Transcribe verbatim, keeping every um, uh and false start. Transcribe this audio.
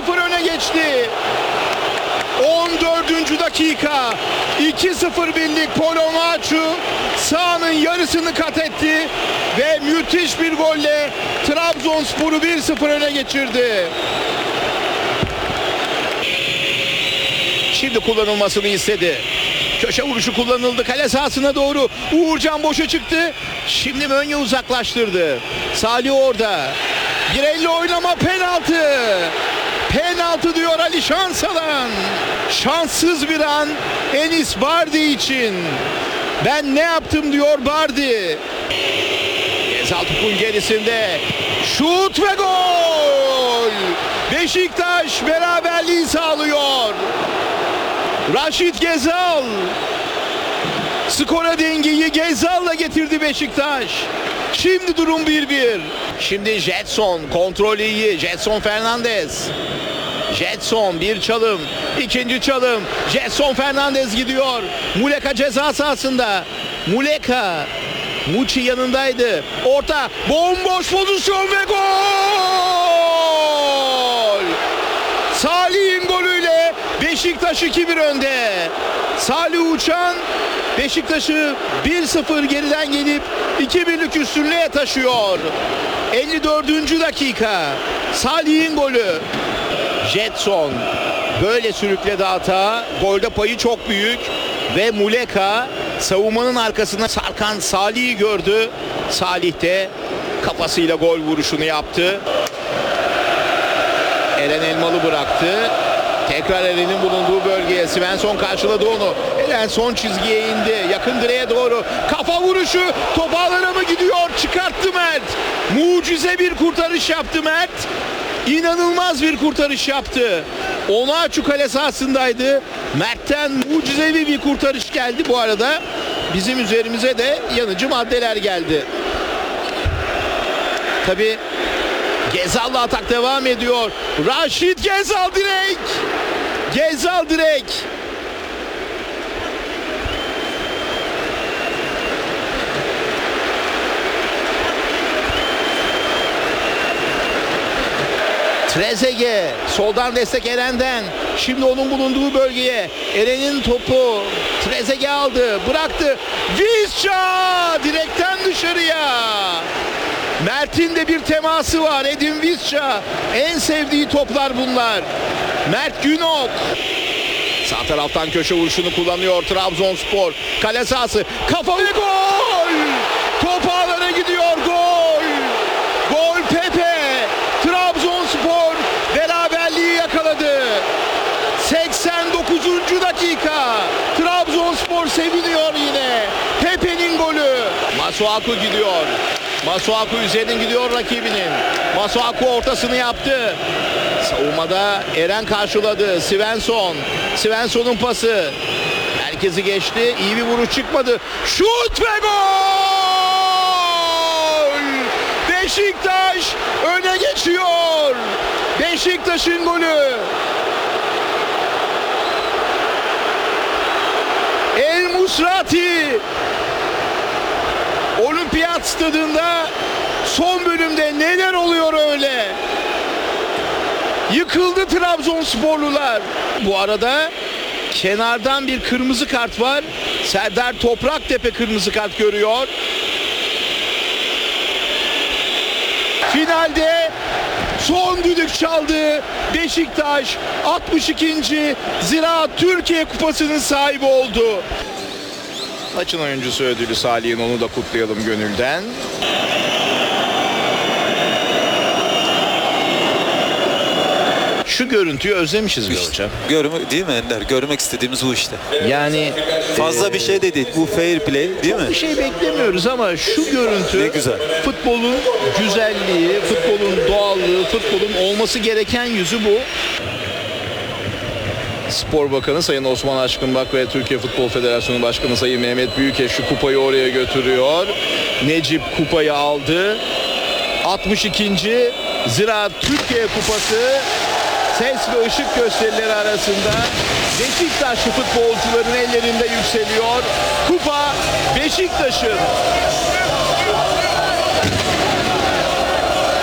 sıfır öne geçti. on dördüncü dakika. iki sıfır birlik Polonyaçu sahanın yarısını kat etti ve müthiş bir golle Trabzonspor'u bir sıfır öne geçirdi. Şimdi kullanılmasını istedi. Köşe vuruşu kullanıldı. Kale sahasına doğru. Uğurcan boşa çıktı. Şimdi Mönye uzaklaştırdı. Salih orada. bir elli oynama, penaltı. Penaltı diyor Ali Şansalan. Şanssız bir an Enis Bardi için. Ben ne yaptım diyor Bardi. Gezal topun gerisinde. Şut ve gol. Beşiktaş beraberliği sağlıyor. Raşit Gezal. Skora dengeyi Gezal'la getirdi Beşiktaş. Şimdi durum bir bir. Şimdi Jetson kontrolü iyi. Jetson Fernandez. Jetson bir çalım. İkinci çalım. Jetson Fernandez gidiyor. Muleka ceza sahasında. Muleka. Muçi yanındaydı. Orta. Bomboş pozisyon ve gol. Salih'in golüyle Beşiktaş iki bir önde. Salih Uçan Beşiktaş'ı bir sıfır geriden gelip iki birlik üstünlüğe taşıyor. elli dördüncü dakika. Salih'in golü. Jetson böyle sürükledi atağa. Golde payı çok büyük. Ve Muleka savunmanın arkasına sarkan Salih'i gördü. Salih de kafasıyla gol vuruşunu yaptı. Eren Elmalı bıraktı. Tekrar Eren'in bulunduğu bölgeye Svensson karşıladı onu. Eren son çizgiye indi. Yakın direğe doğru. Kafa vuruşu. Top ağlara mı gidiyor? Çıkarttı Mert. Mucize bir kurtarış yaptı Mert. İnanılmaz bir kurtarış yaptı. Onaçu kale sahasındaydı. Mert'ten mucizevi bir kurtarış geldi. Bu arada bizim üzerimize de yanıcı maddeler geldi. Tabii Gezal'la atak devam ediyor. Raşit Gezal direk. Gezal direk. Trezeguet soldan destek Eren'den. Şimdi onun bulunduğu bölgeye. Eren'in topu. Trezeguet aldı. Bıraktı. Visca direkten dışarıya. Mert'in de bir teması var. Edin Visca. En sevdiği toplar bunlar. Mert Günok. Sağ taraftan köşe vuruşunu kullanıyor Trabzonspor. Kale sahası. Kafa ve gol. Top ağlara gidiyor. Gol. Gol Pepe. Trabzonspor beraberliği yakaladı. seksen dokuzuncu dakika. Trabzonspor seviniyor yine. Pepe'nin golü. Masuaku gidiyor. Masuaku üzerinden gidiyor rakibinin. Masuaku ortasını yaptı. Savunmada Eren karşıladı. Svensson. Svensson'un pası. Herkesi geçti. İyi bir vuruş çıkmadı. Şut ve gol! Beşiktaş öne geçiyor. Beşiktaş'ın golü. El Musrati. Olimpiyat Stadında son bölümde neler oluyor öyle? Yıkıldı Trabzonsporlular. Bu arada kenardan bir kırmızı kart var. Serdar Topraktepe kırmızı kart görüyor. Finalde son düdük çaldı. Beşiktaş altmış ikinci Ziraat Türkiye Kupası'nın sahibi oldu. Maçın oyuncusu ödülü Salih'in, onu da kutlayalım gönülden. Şu görüntüyü özlemişiz be hocam. Görme, değil mi Ender? Görmek istediğimiz bu işte. Yani fazla e, bir şey de değil. Bu fair play değil mi? Bir şey beklemiyoruz ama şu görüntü ne güzel. Futbolun güzelliği, futbolun doğallığı, futbolun olması gereken yüzü bu. Spor Bakanı Sayın Osman Aşkınbak ve Türkiye Futbol Federasyonu Başkanı Sayın Mehmet Büyükeş şu kupayı oraya götürüyor. Necip kupayı aldı. altmış ikinci Ziraat Türkiye Kupası ses ve ışık gösterileri arasında Beşiktaşlı futbolcuların ellerinde yükseliyor. Kupa Beşiktaş'ın.